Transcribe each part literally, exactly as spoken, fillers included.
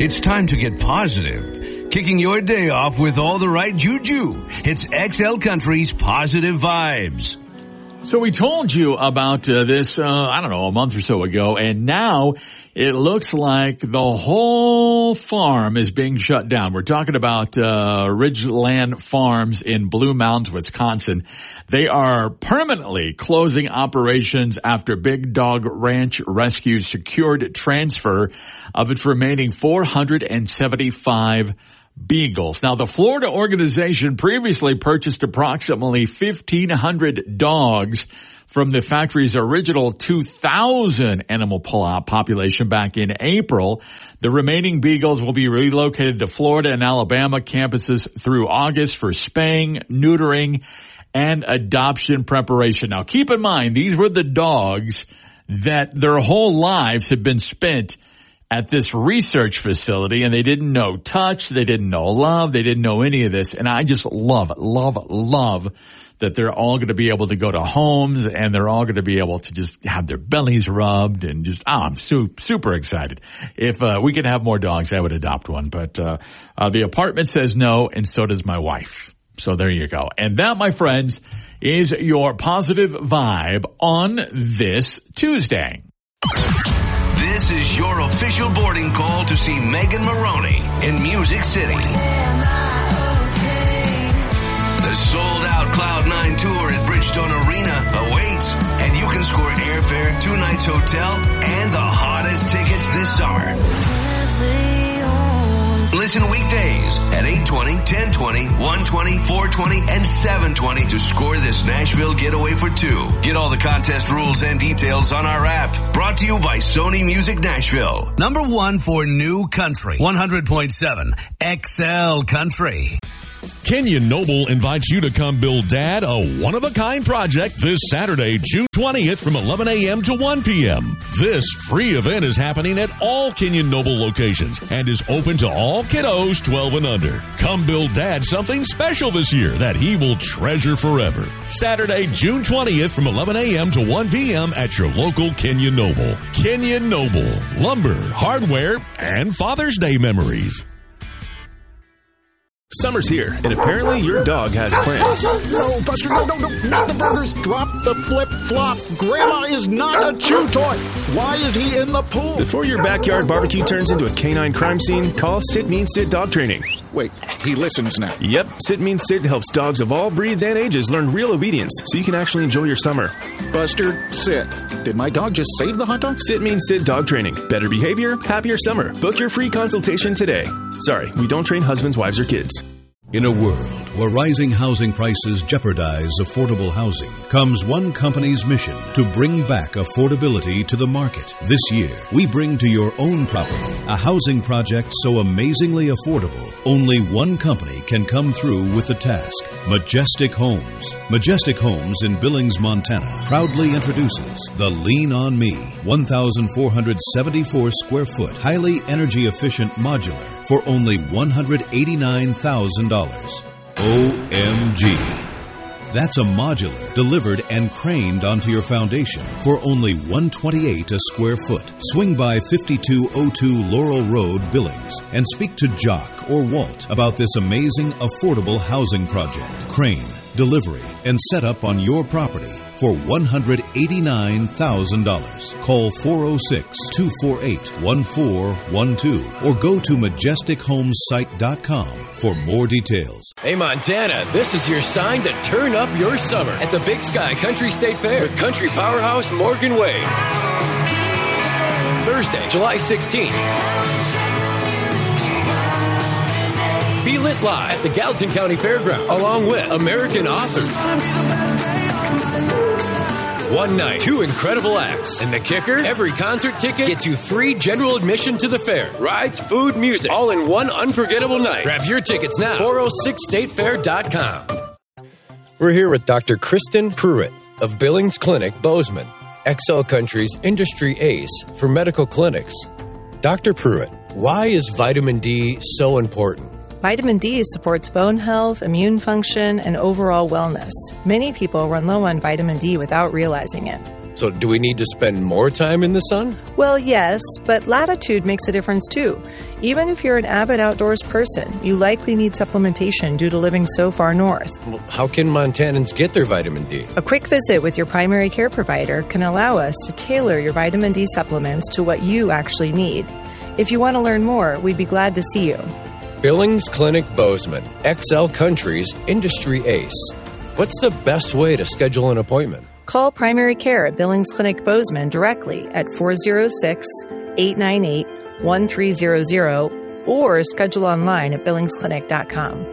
It's time to get positive. Kicking your day off with all the right juju. It's X L Country's Positive Vibes. So we told you about uh, this, uh, I don't know, a month or so ago, and now it looks like the whole farm is being shut down. We're talking about uh, Ridgeland Farms in Blue Mountains, Wisconsin. They are permanently closing operations after Big Dog Ranch Rescue secured transfer of its remaining four hundred seventy-five beagles. Now, the Florida organization previously purchased approximately fifteen hundred dogs from the factory's original two thousand animal population back in April. The remaining beagles will be relocated to Florida and Alabama campuses through August for spaying, neutering, and adoption preparation. Now, keep in mind, these were the dogs that their whole lives had been spent at this research facility, and they didn't know touch, they didn't know love, they didn't know any of this. And I just love, love, love that they're all going to be able to go to homes, and they're all going to be able to just have their bellies rubbed, and just, oh, I'm su- super excited. If uh, we could have more dogs, I would adopt one. But uh, uh, the apartment says no, and so does my wife. So there you go. And that, my friends, is your positive vibe on this Tuesday. This is your official boarding call to see Megan Maroney in Music City. The sold-out Cloud nine tour at Bridgestone Arena awaits, and you can score airfare, two nights hotel, and the hottest tickets this summer. Listen weekdays at eight twenty, ten twenty, one twenty, four twenty, and seven twenty to score this Nashville getaway for two. Get all the contest rules and details on our app. Brought to you by Sony Music Nashville. Number one for new country. one hundred point seven X L Country. Kenyon Noble invites you to come build Dad a one-of-a-kind project this Saturday, June twentieth from eleven a.m. to one p.m. This free event is happening at all Kenyon Noble locations and is open to all kiddos twelve and under. Come build Dad something special this year that he will treasure forever. Saturday, June twentieth from eleven a.m. to one p.m. at your local Kenyon Noble. Kenyon Noble, lumber, hardware, and Father's Day memories. Summer's here, and apparently your dog has plans. No, Buster, no, no, no, not the burgers. Drop the flip-flop. Grandma is not a chew toy. Why is he in the pool? Before your backyard barbecue turns into a canine crime scene, call Sit Mean Sit Dog Training. Wait, he listens now. Yep, Sit Mean Sit helps dogs of all breeds and ages learn real obedience so you can actually enjoy your summer. Buster, sit. Did my dog just save the hot dog? Sit Mean Sit Dog Training. Better behavior, happier summer. Book your free consultation today. Sorry, we don't train husbands, wives, or kids. In a world where rising housing prices jeopardize affordable housing, comes one company's mission to bring back affordability to the market. This year, we bring to your own property a housing project so amazingly affordable, only one company can come through with the task. Majestic Homes. Majestic Homes in Billings, Montana, proudly introduces the Lean On Me one thousand four hundred seventy-four square foot, highly energy efficient modular for only one hundred eighty-nine thousand dollars. O M G. That's a modular delivered and craned onto your foundation for only one hundred twenty-eight dollars a square foot. Swing by fifty-two oh two Laurel Road, Billings, and speak to Jock or Walt about this amazing affordable housing project. Crane, delivery, and setup on your property for one hundred eighty-nine thousand dollars. Call four oh six, two four eight, one four one two or go to majestic homes site dot com for more details. Hey Montana, this is your sign to turn up your summer at the Big Sky Country State Fair with country powerhouse Morgan Wade. Thursday, July sixteenth. Be lit live at the Gallatin County Fairgrounds along with American authors. One night, two incredible acts. And the kicker, every concert ticket gets you free general admission to the fair. Rides, food, music, all in one unforgettable night. Grab your tickets now. four oh six state fair dot com. We're here with Doctor Kristen Pruitt of Billings Clinic, Bozeman, X L Country's industry ace for medical clinics. Doctor Pruitt, why is vitamin D so important? Vitamin D supports bone health, immune function, and overall wellness. Many people run low on vitamin D without realizing it. So do we need to spend more time in the sun? Well, yes, but latitude makes a difference too. Even if you're an avid outdoors person, you likely need supplementation due to living so far north. Well, how can Montanans get their vitamin D? A quick visit with your primary care provider can allow us to tailor your vitamin D supplements to what you actually need. If you want to learn more, we'd be glad to see you. Billings Clinic Bozeman, X L Country's industry ace. What's the best way to schedule an appointment? Call primary care at Billings Clinic Bozeman directly at four oh six, eight nine eight, one three zero zero or schedule online at billings clinic dot com.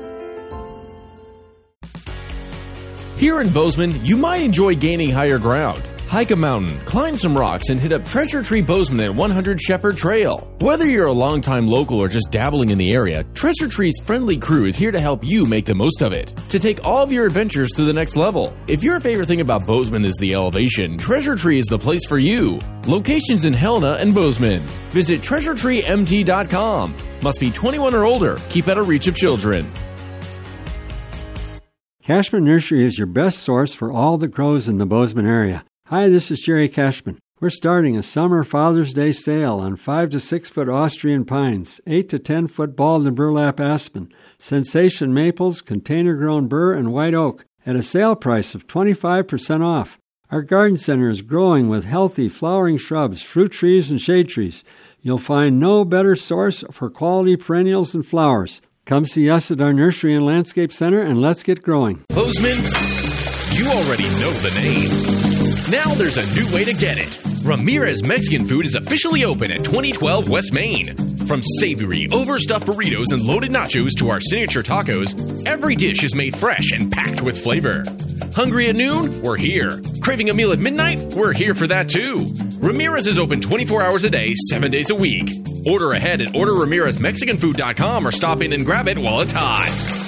Here in Bozeman, you might enjoy gaining higher ground. Hike a mountain, climb some rocks, and hit up Treasure Tree Bozeman at one hundred Shepherd Trail. Whether you're a longtime local or just dabbling in the area, Treasure Tree's friendly crew is here to help you make the most of it, to take all of your adventures to the next level. If your favorite thing about Bozeman is the elevation, Treasure Tree is the place for you. Locations in Helena and Bozeman. Visit treasure tree m t dot com. Must be twenty-one or older. Keep out of reach of children. Cashman Nursery is your best source for all the grows in the Bozeman area. Hi, this is Jerry Cashman. We're starting a summer Father's Day sale on five to six foot Austrian pines, eight to ten foot bald and burlap aspen, sensation maples, container-grown burr, and white oak at a sale price of twenty-five percent off. Our garden center is growing with healthy flowering shrubs, fruit trees, and shade trees. You'll find no better source for quality perennials and flowers. Come see us at our nursery and landscape center, and let's get growing. Bozeman, you already know the name. Now there's a new way to get it. Ramirez Mexican Food is officially open at twenty twelve West Main. From savory, overstuffed burritos and loaded nachos to our signature tacos, every dish is made fresh and packed with flavor. Hungry at noon? We're here. Craving a meal at midnight? We're here for that too. Ramirez is open twenty-four hours a day, seven days a week. Order ahead at order ramirez mexican food dot com or stop in and grab it while it's hot.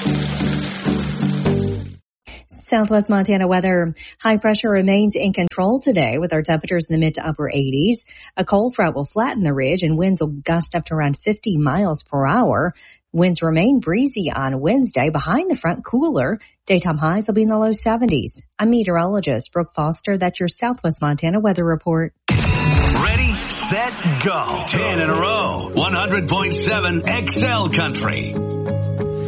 Southwest Montana weather. High pressure remains in control today with our temperatures in the mid to upper eighties. A cold front will flatten the ridge and winds will gust up to around fifty miles per hour. Winds remain breezy on Wednesday. Behind the front, cooler. Daytime highs will be in the low seventies. I'm meteorologist Brooke Foster. That's your Southwest Montana weather report. Ready, set, go. Ten in a row. one hundred point seven X L Country.